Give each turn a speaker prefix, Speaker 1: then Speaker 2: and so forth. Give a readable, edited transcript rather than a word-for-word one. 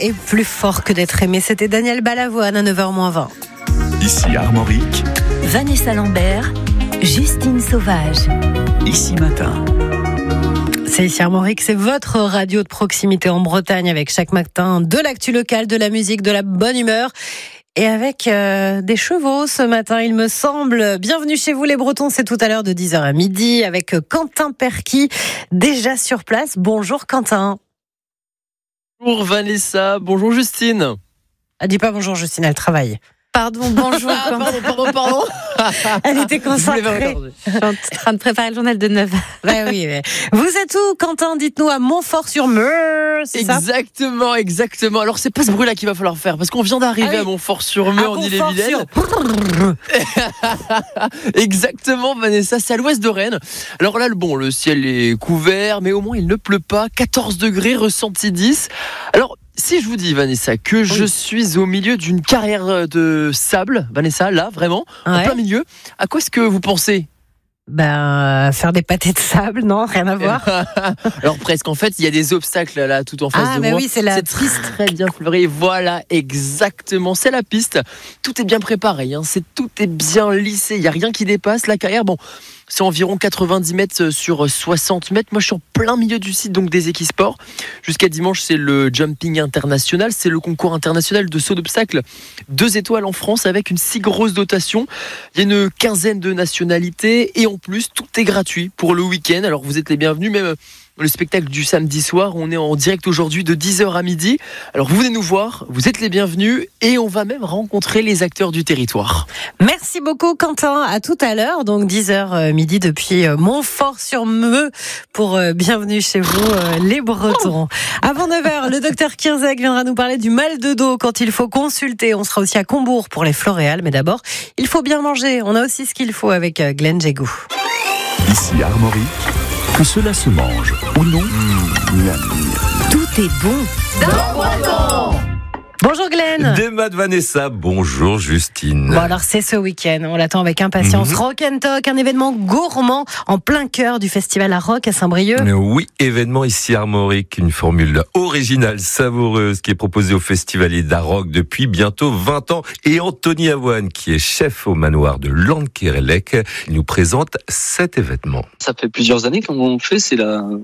Speaker 1: est plus fort que d'être aimé. C'était Daniel Balavoine à 9h-20.
Speaker 2: Ici Armorique,
Speaker 3: Vanessa Lambert, Justine Sauvage.
Speaker 2: Ici Matin.
Speaker 1: C'est ici Armorique, c'est votre radio de proximité en Bretagne avec chaque matin de l'actu locale, de la musique, de la bonne humeur. Et avec des chevaux ce matin, il me semble. Bienvenue chez vous les Bretons, c'est tout à l'heure de 10h à midi avec Quentin Perquis, déjà sur place. Bonjour Quentin.
Speaker 4: Bonjour Vanessa, bonjour Justine.
Speaker 1: Elle dit pas bonjour Justine, elle travaille.
Speaker 3: Pardon, bonjour.
Speaker 4: Pardon.
Speaker 1: Elle était concentrée.
Speaker 3: Je suis en train de préparer le journal de 9h.
Speaker 1: Ouais, oui. Vous êtes où Quentin? Dites-nous à Montfort-sur-Meurthe, c'est ça?
Speaker 4: Exactement. Alors c'est pas ce bruit-là qu'il va falloir faire parce qu'on vient d'arriver à Montfort-sur-Meurthe en Ille-et-Vilaine. Exactement Vanessa, c'est à l'ouest de Rennes. Alors là le ciel est couvert mais au moins il ne pleut pas. 14 degrés, ressenti 10. Alors si je vous dis, Vanessa, que je suis au milieu d'une carrière de sable, Vanessa, là, vraiment, en plein milieu, à quoi est-ce que vous pensez ?
Speaker 1: Faire des pâtés de sable, non, rien à voir.
Speaker 4: Alors presque, en fait, il y a des obstacles là, tout en face de moi.
Speaker 1: Oui, c'est la piste.
Speaker 4: Très bien fleuri, voilà, exactement, c'est la piste. Tout est bien préparé, tout est bien lissé, il n'y a rien qui dépasse. La carrière, c'est environ 90 mètres sur 60 mètres. Moi, je suis en plein milieu du site donc des Equisports. Jusqu'à dimanche, c'est le Jumping International. C'est le concours international de saut d'obstacles 2 étoiles en France avec une si grosse dotation. Il y a une quinzaine de nationalités et en plus, tout est gratuit pour le week-end. Alors, vous êtes les bienvenus, même le spectacle du samedi soir. On est en direct aujourd'hui de 10h à midi. Alors, vous venez nous voir, vous êtes les bienvenus et on va même rencontrer les acteurs du territoire.
Speaker 1: Merci beaucoup Quentin, à tout à l'heure, donc 10h midi depuis Montfort-sur-Meurthe pour bienvenue chez vous les Bretons. Avant 9h, le docteur Kirzek viendra nous parler du mal de dos quand il faut consulter. On sera aussi à Combourg pour les Floréales, mais d'abord, il faut bien manger. On a aussi ce qu'il faut avec Glenn Jégou.
Speaker 2: Ici Armorique, que cela se mange ou non,
Speaker 3: Tout est bon dans Breton.
Speaker 1: Bonjour Glenn.
Speaker 5: Des maths Vanessa, bonjour Justine.
Speaker 1: Bon alors c'est ce week-end, on l'attend avec impatience. Rock and Talk, un événement gourmand en plein cœur du festival à Rock à Saint-Brieuc.
Speaker 5: Oui, événement ici Armorique, une formule originale, savoureuse qui est proposée aux festivaliers d'Arrock depuis bientôt 20 ans. Et Anthony Avoine, qui est chef au manoir de Lankerelec, nous présente cet événement.
Speaker 6: Ça fait plusieurs années qu'on fait, c'est la